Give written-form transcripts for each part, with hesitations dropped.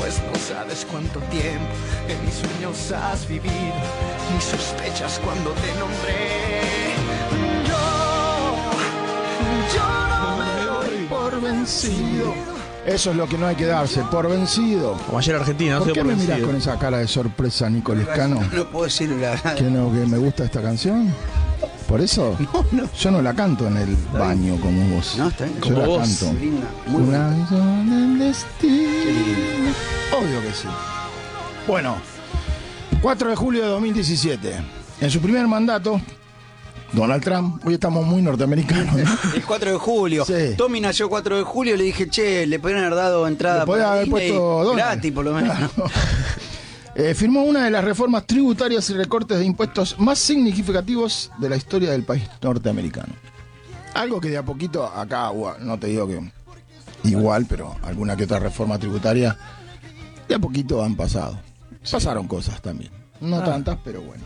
pues no sabes cuánto tiempo en mis sueños has vivido, ni sospechas cuando te nombré. Yo no me doy por vencido. Eso es lo que no hay que darse, por vencido. Como ayer Argentina, no ¿Por sé qué por me mirás vencido. con esa cara de sorpresa, Nicolás Cano? No puedo decir la... ¿Que no, que me gusta esta canción? ¿Por eso? No. Yo no la canto en el baño como vos. No, está bien. Yo Como la vos. canto. Linda, muy Una bonita. razón del destino. Qué lindo. Obvio que sí. Bueno, 4 de julio de 2017. En su primer mandato, Donald Trump, hoy estamos muy norteamericanos, ¿no? El 4 de julio. Sí. Tommy nació 4 de julio, le dije, che, le podrían haber dado entrada Le podía haber Disney puesto Donald. gratis, por lo menos. Firmó una de las reformas tributarias y recortes de impuestos más significativos de la historia del país norteamericano. Algo que de a poquito, acá, no te digo que igual, pero alguna que otra reforma tributaria, de a poquito han pasado. Pasaron cosas también. No tantas, pero bueno.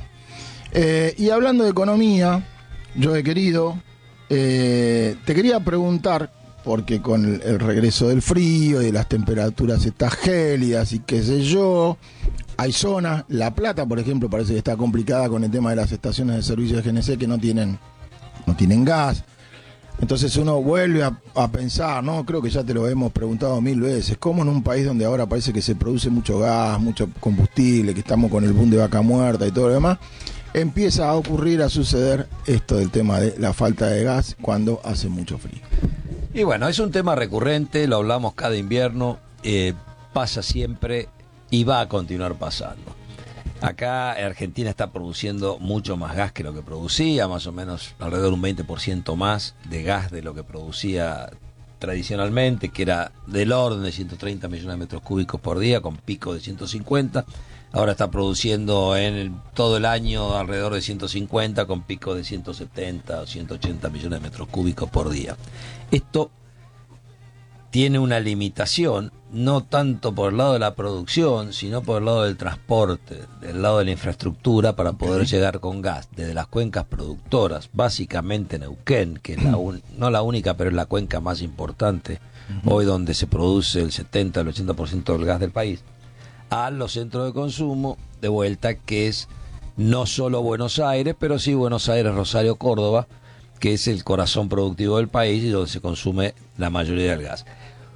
Y hablando de economía, yo he querido, te quería preguntar, porque con el regreso del frío y de las temperaturas estas gélidas y qué sé yo, hay zonas, La Plata por ejemplo parece que está complicada con el tema de las estaciones de servicio de GNC que no tienen gas. Entonces uno vuelve a pensar, ¿no? Creo que ya te lo hemos preguntado 1000 veces, cómo en un país donde ahora parece que se produce mucho gas, mucho combustible, que estamos con el boom de vaca muerta y todo lo demás, empieza a ocurrir, a suceder esto del tema de la falta de gas cuando hace mucho frío. Y bueno, es un tema recurrente, lo hablamos cada invierno, pasa siempre y va a continuar pasando. Acá Argentina está produciendo mucho más gas que lo que producía, más o menos alrededor de un 20% más de gas de lo que producía tradicionalmente, que era del orden de 130 millones de metros cúbicos por día, con pico de 150. Ahora está produciendo todo el año alrededor de 150, con pico de 170 o 180 millones de metros cúbicos por día. Esto tiene una limitación, no tanto por el lado de la producción, sino por el lado del transporte, del lado de la infraestructura para poder llegar con gas desde las cuencas productoras, básicamente Neuquén, que es no la única, pero es la cuenca más importante, hoy donde se produce el 70 al 80% del gas del país, a los centros de consumo, de vuelta, que es no solo Buenos Aires, pero sí Buenos Aires, Rosario, Córdoba, que es el corazón productivo del país y donde se consume la mayoría del gas.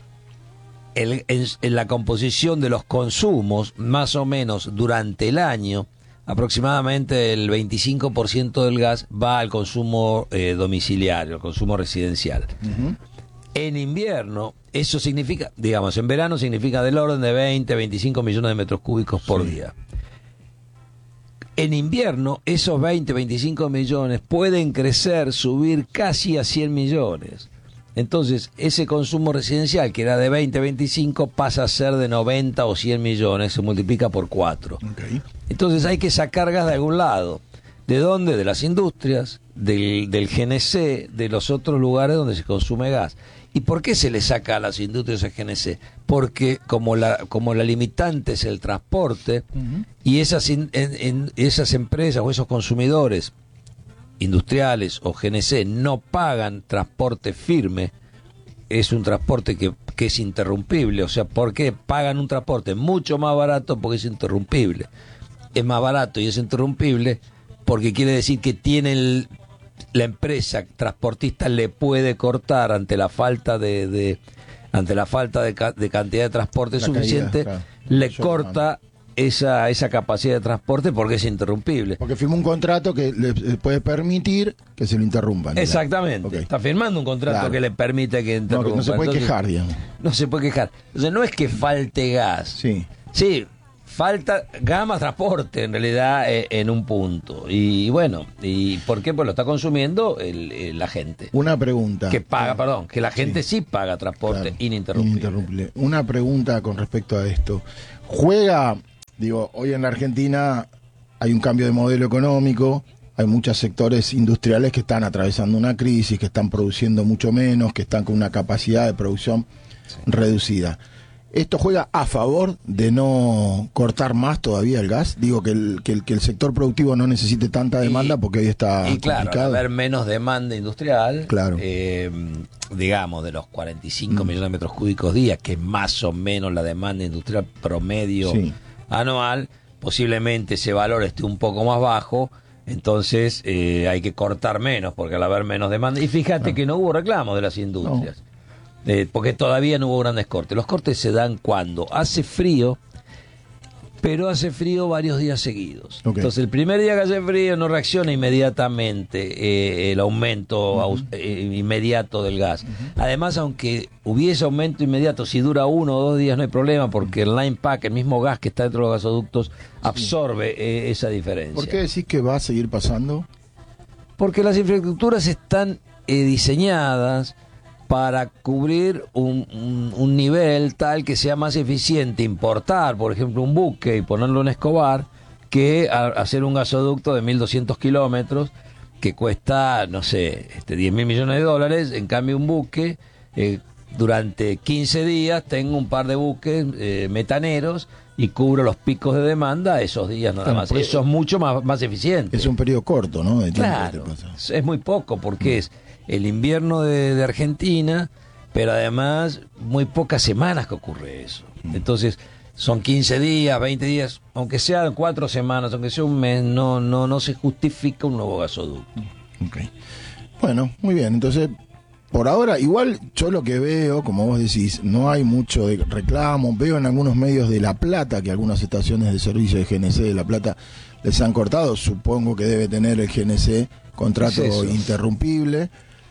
En la composición de los consumos, más o menos durante el año, aproximadamente el 25% del gas va al consumo domiciliario, al consumo residencial. En invierno, eso significa, digamos, en verano significa del orden de 20, 25 millones de metros cúbicos por día. En invierno, esos 20, 25 millones pueden crecer, subir casi a 100 millones. Entonces, ese consumo residencial, que era de 20, 25, pasa a ser de 90 o 100 millones, se multiplica por 4. Okay. Entonces hay que sacar gas de algún lado. ¿De dónde? De las industrias, del GNC, de los otros lugares donde se consume gas. ¿Y por qué se le saca a las industrias el GNC? Porque como la limitante es el transporte, y esas empresas o esos consumidores industriales o GNC no pagan transporte firme, es un transporte que es interrumpible. O sea, ¿por qué pagan un transporte mucho más barato? Porque es interrumpible. Es más barato y es interrumpible porque quiere decir que la empresa transportista le puede cortar ante la falta de cantidad de transporte suficiente, claro. le corta esa capacidad de transporte porque es interrumpible. Porque firmó un contrato que le puede permitir que se lo interrumpan. Exactamente. Okay. Está firmando un contrato Claro. que le permite que interrumpa. No se puede Entonces, quejar, digamos. no se puede quejar. Entonces no es que falte gas. Sí. Sí, falta gas más transporte en realidad en un punto. Y bueno, ¿y por qué? Pues lo está consumiendo la gente. Una pregunta. Que la gente sí paga transporte Claro, ininterrumpible. Una pregunta con respecto a esto. Hoy en la Argentina hay un cambio de modelo económico, hay muchos sectores industriales que están atravesando una crisis, que están produciendo mucho menos, que están con una capacidad de producción reducida. ¿Esto juega a favor de no cortar más todavía el gas? Digo, que el sector productivo no necesite tanta demanda porque hoy está y claro, complicado. al haber menos demanda industrial, Claro. digamos, de los 45 millones de metros cúbicos día, que es más o menos la demanda industrial promedio Sí. anual, posiblemente ese valor esté un poco más bajo, entonces hay que cortar menos, porque al haber menos demanda, y fíjate que no hubo reclamos de las industrias. Porque todavía no hubo grandes cortes. Los cortes se dan cuando hace frío, pero hace frío varios días seguidos. Ok. Entonces el primer día que hace frío no reacciona inmediatamente el aumento inmediato del gas. Además, aunque hubiese aumento inmediato, si dura 1 o 2 días no hay problema, porque el line pack, el mismo gas que está dentro de los gasoductos, absorbe esa diferencia. ¿Por qué decís que va a seguir pasando? Porque las infraestructuras están diseñadas para cubrir un nivel tal que sea más eficiente importar, por ejemplo, un buque y ponerlo en Escobar, que hacer un gasoducto de 1.200 kilómetros que cuesta, no sé, 10.000 millones de dólares. En cambio, un buque, durante 15 días tengo un par de buques metaneros y cubro los picos de demanda esos días nada Claro, más. porque Eso es mucho más eficiente. Es un periodo corto, ¿no? De tiempo Claro, que te pasa. es muy poco porque es el invierno de Argentina, pero además muy pocas semanas que ocurre eso. Entonces son 15 días, 20 días, aunque sean 4 semanas, aunque sea un mes, no se justifica un nuevo gasoducto. Ok. Bueno, muy bien. Entonces, por ahora, igual yo lo que veo, como vos decís, no hay mucho de reclamo. Veo en algunos medios de La Plata que algunas estaciones de servicio de GNC de La Plata les han cortado. Supongo que debe tener el GNC contrato Es eso. interrumpible.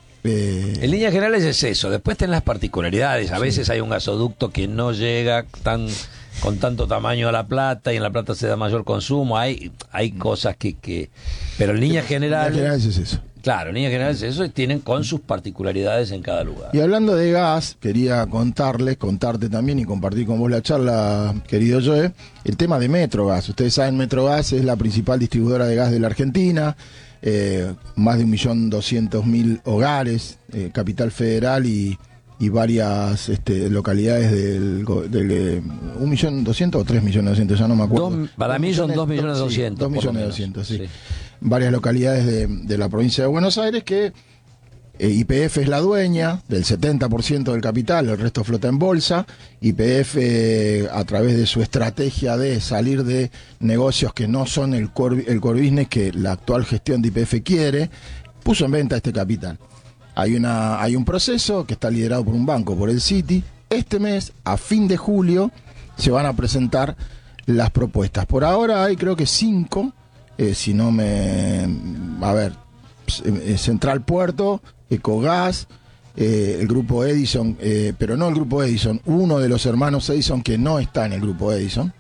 En líneas generales es eso. Después tenés las particularidades. A veces hay un gasoducto que no llega con tanto tamaño a La Plata y en La Plata se da mayor consumo. Hay cosas que pero en líneas generales... En general es eso. Claro, en líneas generales eso tienen con sus particularidades en cada lugar. Y hablando de gas, quería contarte también y compartir con vos la charla, querido Joe, el tema de Metrogas. Ustedes saben, Metrogas es la principal distribuidora de gas de la Argentina, más de 1.200.000 hogares, Capital Federal y varias localidades del 1.200.000 o 3.200.000, ya no me acuerdo. Para mí son 2.200.000. Sí, 2.200.000, sí. Sí. Varias localidades de la provincia de Buenos Aires que YPF es la dueña del 70% del capital, el resto flota en bolsa. YPF, a través de su estrategia de salir de negocios que no son el core business que la actual gestión de YPF quiere, puso en venta este capital. Hay un proceso que está liderado por un banco, por el Citi. Este mes, a fin de julio, se van a presentar las propuestas. Por ahora hay creo que 5, Central Puerto, Ecogas, el grupo Edison, pero no el grupo Edison, uno de los hermanos Edison que no está en el grupo Edison,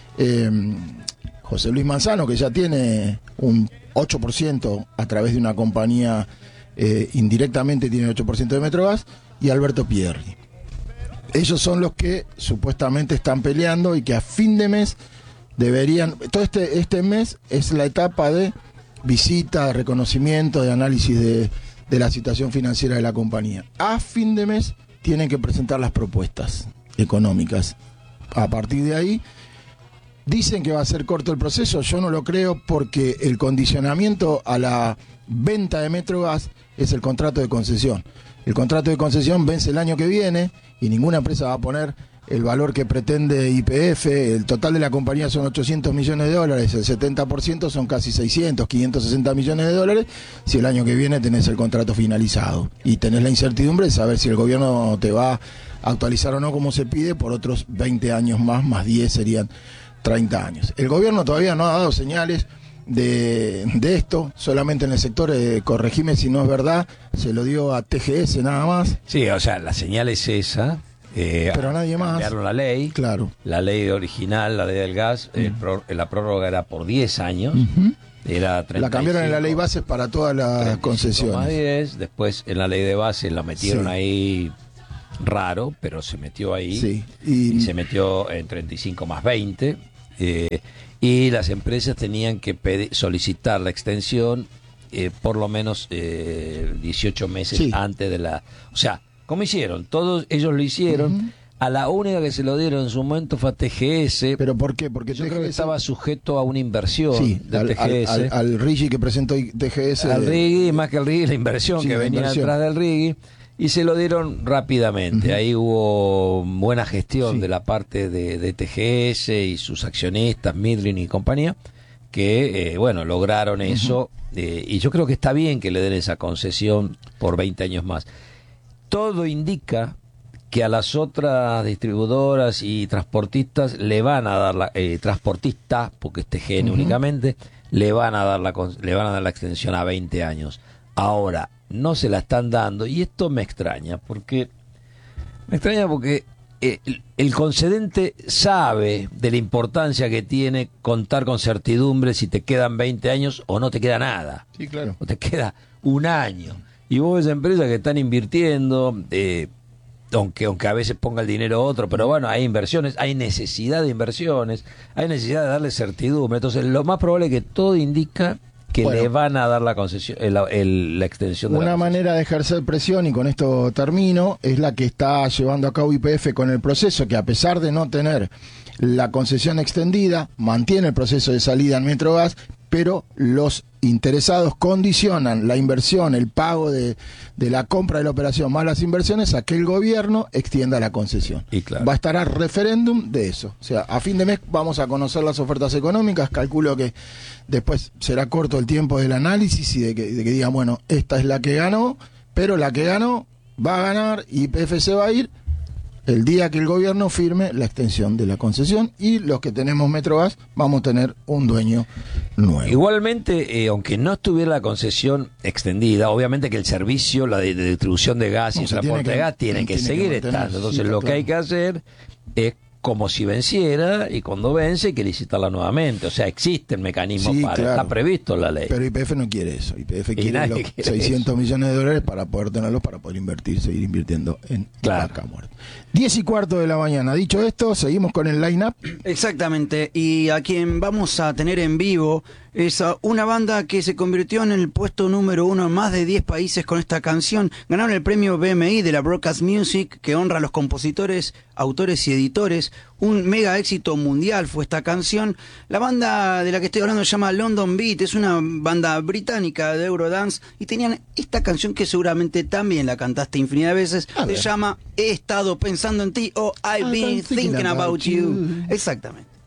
José Luis Manzano, que ya tiene un 8% a través de una compañía, indirectamente tiene el 8% de Metrogas, y Alberto Pierri. Ellos son los que supuestamente están peleando y que a fin de mes deberían... Todo este mes es la etapa de visita, de reconocimiento, de análisis de la situación financiera de la compañía. A fin de mes tienen que presentar las propuestas económicas. A partir de ahí, dicen que va a ser corto el proceso. Yo no lo creo, porque el condicionamiento a la venta de Metrogas es el contrato de concesión. El contrato de concesión vence el año que viene y ninguna empresa va a poner el valor que pretende YPF. El total de la compañía son 800 millones de dólares, el 70% son casi 560 millones de dólares, si el año que viene tenés el contrato finalizado y tenés la incertidumbre de saber si el gobierno te va a actualizar o no como se pide por otros 20 años más 10 serían 30 años. El gobierno todavía no ha dado señales de esto, solamente en el sector, corregime si no es verdad, se lo dio a TGS nada más. Sí, o sea, la señal es esa. Pero nadie más. Cambiaron la ley. Claro. La ley original, la ley del gas, la prórroga era por 10 años. Era 35, la cambiaron en la ley bases para todas las 35 concesiones. más 10, después en la ley de base la metieron Sí. ahí raro, pero se metió ahí. Sí. Y se metió en 35 más 20. Y las empresas tenían que solicitar la extensión por lo menos 18 meses Sí. antes de la... O sea, ¿cómo hicieron? Todos ellos lo hicieron, A la única que se lo dieron en su momento fue a TGS. ¿Pero por qué? Porque yo creo que TGS estaba sujeto a una inversión al del TGS. al RIGI que presentó TGS. Al RIGI, más que el RIGI, la inversión Sí, que la venía inversión. detrás del RIGI. Y se lo dieron rápidamente. Ahí hubo buena gestión de la parte de TGS y sus accionistas, Midlin y compañía, que, bueno, lograron eso. Y yo creo que está bien que le den esa concesión por 20 años más. Todo indica que a las otras distribuidoras y transportistas le van a dar transportistas, porque es TGN únicamente, le van a dar la extensión a 20 años. Ahora, no se la están dando, y esto me extraña porque el concedente sabe de la importancia que tiene contar con certidumbre si te quedan 20 años o no te queda nada. Sí, claro. O te queda un año. Y vos ves empresas que están invirtiendo, aunque a veces ponga el dinero otro, pero bueno, hay inversiones, hay necesidad de inversiones, hay necesidad de darle certidumbre. Entonces, lo más probable es que todo indica que le van a dar la concesión, la extensión de la Una concesión. manera de ejercer presión, y con esto termino, es la que está llevando a cabo YPF con el proceso, que a pesar de no tener la concesión extendida, mantiene el proceso de salida en Metrogas, pero los interesados condicionan la inversión, el pago de la compra de la operación más las inversiones a que el gobierno extienda la concesión. Y claro. Va a estar a referéndum de eso. O sea, a fin de mes vamos a conocer las ofertas económicas. Calculo que después será corto el tiempo del análisis y de que digan, bueno, esta es la que ganó, pero la que ganó va a ganar y YPF se va a ir el día que el gobierno firme la extensión de la concesión, y los que tenemos Metrogas vamos a tener un dueño nuevo. Igualmente, aunque no estuviera la concesión extendida, obviamente que el servicio, la de distribución de gas y el transporte de gas tiene que seguir estando. Entonces, lo que hay que hacer es como si venciera, y cuando vence hay que licitarla nuevamente. O sea, existen mecanismos para, claro. Está previsto en la ley. Pero YPF no quiere eso. YPF quiere nadie los quiere 600 millones de dólares para poder tenerlos, para poder seguir invirtiendo en vaca muerta. 10:15 de la mañana. Dicho esto, seguimos con el line-up. Exactamente, y a quien vamos a tener en vivo es a una banda que se convirtió en el puesto número 1 en más de 10 países con esta canción. Ganaron el premio BMI de la Broadcast Music, que honra a los compositores, autores y editores. Un mega éxito mundial fue esta canción. La banda de la que estoy hablando se llama London Beat, es una banda británica de Eurodance, y tenían esta canción que seguramente también la cantaste infinidad de veces. Se llama He estado pensando en ti, o I've been thinking about you. Exactamente.